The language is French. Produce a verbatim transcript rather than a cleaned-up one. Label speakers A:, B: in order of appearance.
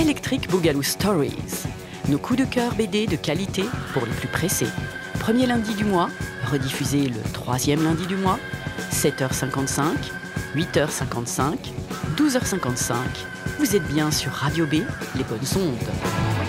A: Electric Boogaloo Stories. Nos coups de cœur B D de qualité pour les plus pressés. Premier lundi du mois, rediffusé le troisième lundi du mois, sept heures cinquante-cinq, huit heures cinquante-cinq, douze heures cinquante-cinq. Vous êtes bien sur Radio B, les bonnes ondes.